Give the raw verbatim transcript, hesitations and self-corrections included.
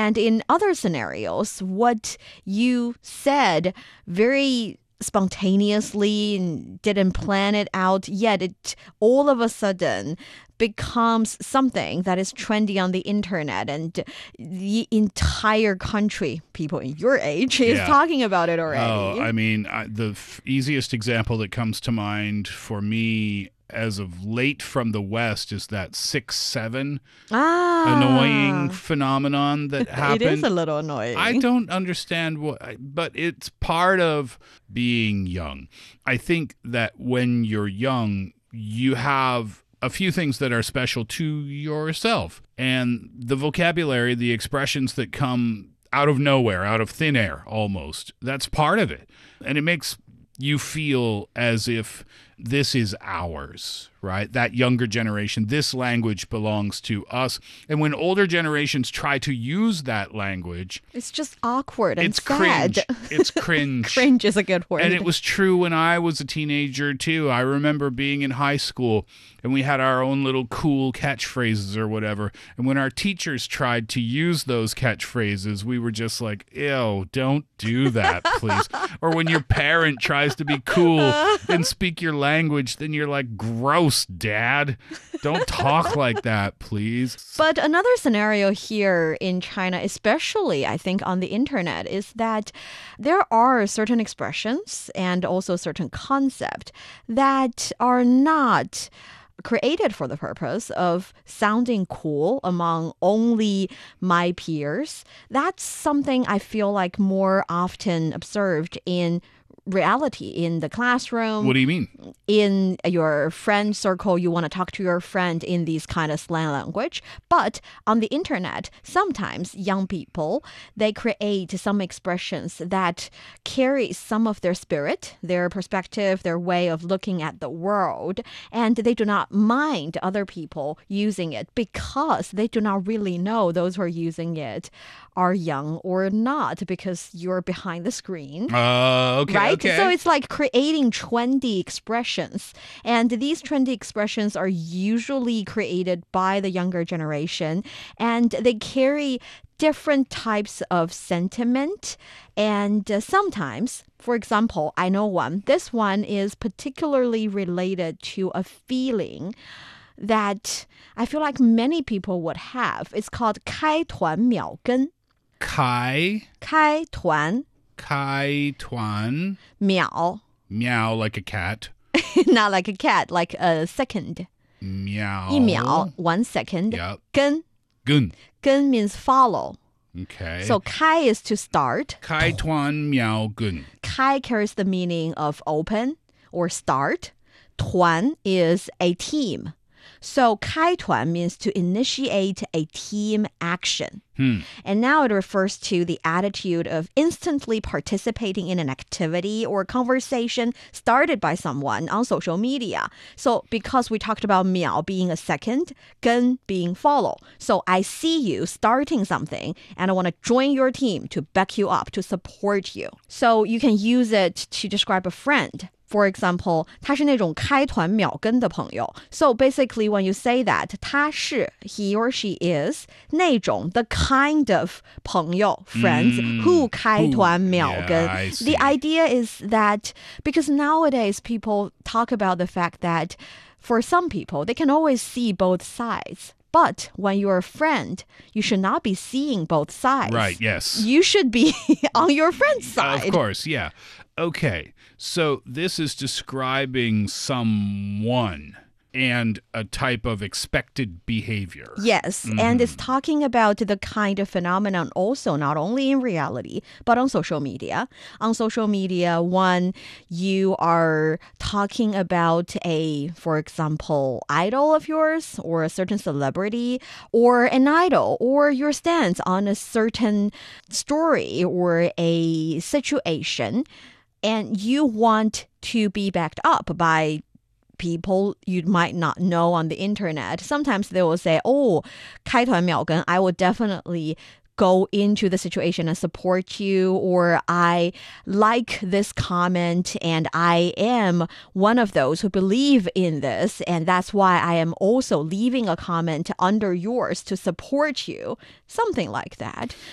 And in other scenarios, what you said very spontaneously and didn't plan it out, yet it all of a sudden becomes something that is trendy on the internet, and the entire country, people in your age, is Yeah. talking about it already. Oh, I mean, I, the f- easiest example that comes to mind for me as of late from the West is that six seven ah, annoying phenomenon that happened. It is a little annoying. I don't understand what, but it's part of being young. I think that when you're young, you have a few things that are special to yourself. And the vocabulary, the expressions that come out of nowhere, out of thin air almost, that's part of it. And it makes you feel as if this is ours, right? That younger generation, this language belongs to us. And when older generations try to use that language, it's just awkward and it's sad. cringe. It's cringe. Cringe is a good word. And it was true when I was a teenager, too. I remember being in high school and we had our own little cool catchphrases or whatever. And when our teachers tried to use those catchphrases, we were just like, ew, don't do that, please. Or when your parent tries to be cool and speak your language, then you're like, gross, Dad. Don't talk like that, please. But another scenario here in China, especially I think on the internet, is that there are certain expressions and also certain concepts that are not created for the purpose of sounding cool among only my peers. That's something I feel like more often observed in reality, in the classroom. What do you mean? In your friend circle, you want to talk to your friend in these kind of slang language. But on the internet, sometimes young people, they create some expressions that carry some of their spirit, their perspective, their way of looking at the world. And they do not mind other people using it because they do not really know those who are using it are young or not, because you're behind the screen. Uh, okay, right? okay. So it's like creating trendy expressions. And these trendy expressions are usually created by the younger generation. And they carry different types of sentiment. And uh, sometimes, for example, I know one. This one is particularly related to a feeling that I feel like many people would have. It's called 开团秒跟. Kai, 开团 Kai Tuan, 秒 meow like a cat, not like a cat, like a second. meow. 一秒 one second. Yep. 跟 Gun. 跟 means follow. Okay. So 开 is to start. Kai Tuan meow gun. 开 carries the meaning of open or start. 团 is a team. So 开团 means to initiate a team action. Hmm. And now it refers to the attitude of instantly participating in an activity or conversation started by someone on social media. So because we talked about 秒 being a second, 跟 being follow. So I see you starting something and I want to join your team to back you up, to support you. So you can use it to describe a friend. For example, 他是那种开团秒跟的朋友. So basically, when you say that, 他是 he or she is 那种 the kind of 朋友 friends Mm, who 开 who- 团秒跟. yeah, I see. The idea is that because nowadays people talk about the fact that for some people, they can always see both sides. But when you're a friend, you should not be seeing both sides. Right, yes. You should be on your friend's side. Of course, yeah. Okay, so this is describing someone and a type of expected behavior. Yes, and it's talking about the kind of phenomenon also not only in reality, but on social media. On social media, when you are talking about a, for example, idol of yours or a certain celebrity or an idol or your stance on a certain story or a situation, and you want to be backed up by people you might not know on the internet. Sometimes they will say, oh, 开团秒跟, I would definitely go into the situation and support you, or I like this comment and I am one of those who believe in this, and that's why I am also leaving a comment under yours to support you. Something like that.